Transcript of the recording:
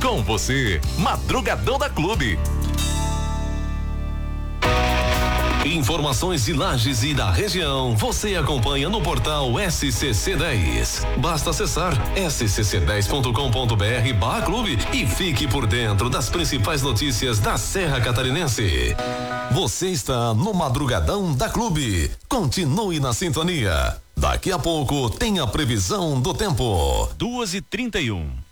Com você, Madrugadão da Clube. Informações de Lages e da região você acompanha no portal SCC10. Basta acessar scc10.com.br/clube e fique por dentro das principais notícias da Serra Catarinense. Você está no Madrugadão da Clube. Continue na sintonia. Daqui a pouco tem a previsão do tempo. 2h31.